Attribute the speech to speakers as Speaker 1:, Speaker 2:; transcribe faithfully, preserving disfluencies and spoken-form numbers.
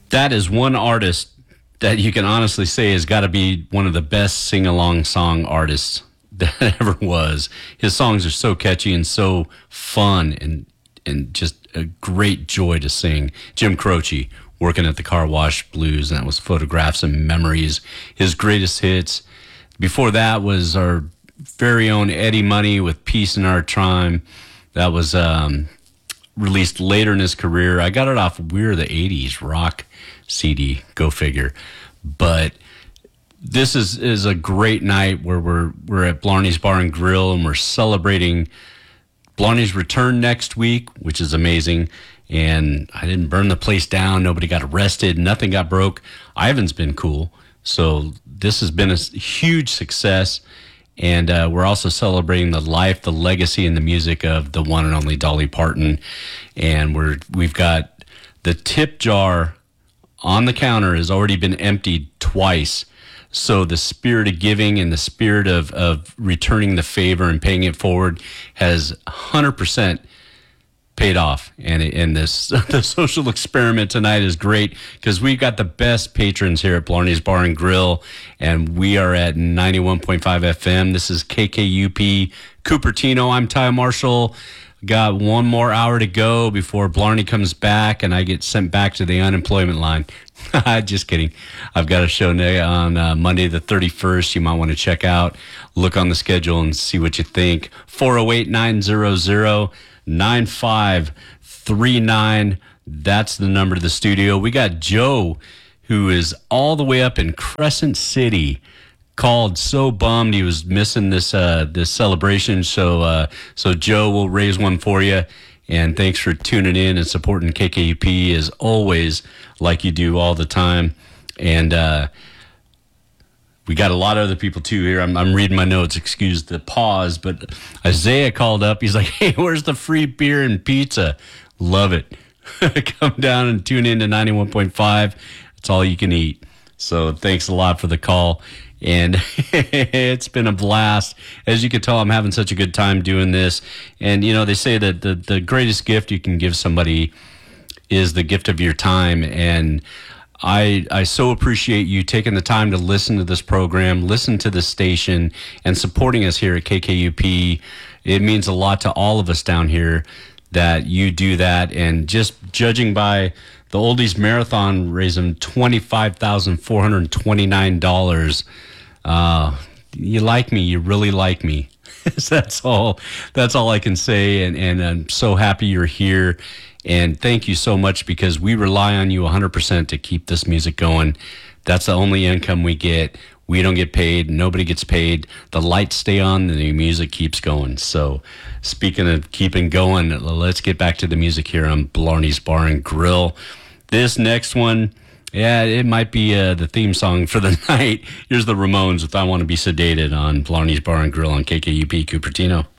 Speaker 1: That is one artist that you can honestly say has got to be one of the best sing-along song artists that ever was. His songs are so catchy and so fun and and just a great joy to sing. Jim Croce, Working at the Car Wash Blues, and that was Photographs and Memories, his greatest hits. Before that was our very own Eddie Money with Peace in Our Time. That was um, released later in his career. I got it off We're the eighties rock C D, go figure. But this is, is a great night where we're we're at Blarney's Bar and Grill, and we're celebrating Blarney's return next week, which is amazing. And I didn't burn the place down. Nobody got arrested. Nothing got broke. Ivan's been cool. So this has been a huge success. And uh, we're also celebrating the life, the legacy, and the music of the one and only Dolly Parton. And we're we've got the tip jar on the counter has already been emptied twice. So the spirit of giving and the spirit of, of returning the favor and paying it forward has one hundred percent paid off. And, and this the social experiment tonight is great because we've got the best patrons here at Blarney's Bar and Grill, and we are at ninety-one point five F M. This is K K U P Cupertino. I'm Ty Marshall. Got one more hour to go before Blarney comes back and I get sent back to the unemployment line. Just kidding. I've got a show on uh, Monday the thirty-first. You might want to check out, look on the schedule and see what you think. four oh eight, nine hundred, nine five three nine. That's the number to the studio. We got Joe, who is all the way up in Crescent City, called so bummed he was missing this uh, this celebration. So uh, so Joe will raise one for you. And thanks for tuning in and supporting K K U P as always, like you do all the time. And uh, we got a lot of other people too here. I'm, I'm reading my notes. Excuse the pause, but Isaiah called up. He's like, "Hey, where's the free beer and pizza?" Love it. Come down and tune in to ninety-one point five. It's all you can eat. So thanks a lot for the call. And it's been a blast. As you can tell, I'm having such a good time doing this. And, you know, they say that the, the greatest gift you can give somebody is the gift of your time. And I I so appreciate you taking the time to listen to this program, listen to the station, and supporting us here at K K U P. It means a lot to all of us down here that you do that. And just judging by the Oldies Marathon raising twenty-five thousand four hundred twenty-nine dollars. Uh, you like me. You really like me. that's all. That's all I can say. And, and I'm so happy you're here. And thank you so much because we rely on you one hundred percent to keep this music going. That's the only income we get. We don't get paid. Nobody gets paid. The lights stay on and the music keeps going. So speaking of keeping going, let's get back to the music here on Blarney's Bar and Grill. This next one, yeah, it might be uh, the theme song for the night. Here's the Ramones with I Want to Be Sedated on Blarney's Bar and Grill on K K U P Cupertino.